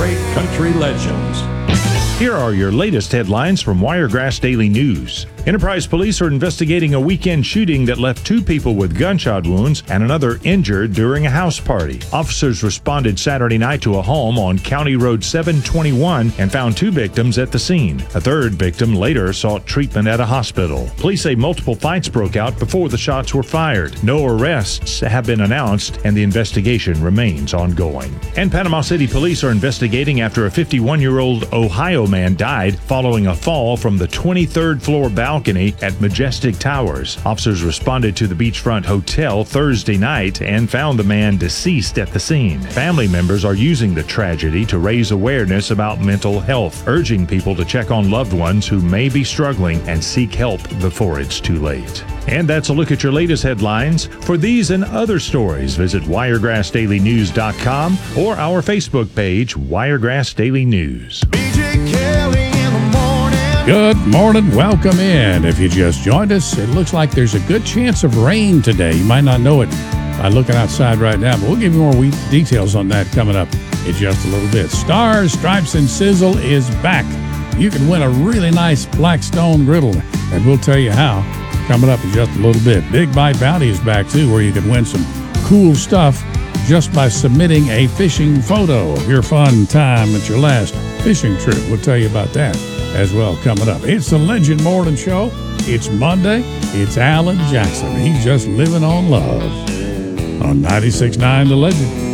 celebrate country legends. Here are your latest headlines from Wiregrass Daily News. Enterprise police are investigating a weekend shooting that left 2 people with gunshot wounds and another injured during a house party. Officers responded Saturday night to a home on County Road 721 and found 2 victims at the scene. A third victim later sought treatment at a hospital. Police say multiple fights broke out before the shots were fired. No arrests have been announced, and the investigation remains ongoing. And Panama City police are investigating after a 51-year-old Ohio man died following a fall from the 23rd floor balcony at Majestic Towers. Officers responded to the beachfront hotel Thursday night and found the man deceased at the scene. Family members are using the tragedy to raise awareness about mental health, urging people to check on loved ones who may be struggling and seek help before it's too late. And that's a look at your latest headlines. For these and other stories, visit WiregrassDailyNews.com or our Facebook page, Wiregrass Daily News. Good morning. Welcome in. If you just joined us, it looks like there's a good chance of rain today. You might not know it by looking outside right now, but we'll give you more details on that coming up in just a little bit. Stars, Stripes, and Sizzle is back. You can win a really nice Blackstone griddle, and we'll tell you how coming up in just a little bit. Big Bite Bounty is back, too, where you can win some cool stuff just by submitting a fishing photo of your fun time at your last fishing trip. We'll tell you about that as well coming up. It's the Legend Morning Show. It's Monday. It's Alan Jackson. He's just living on love on 96.9 The Legend.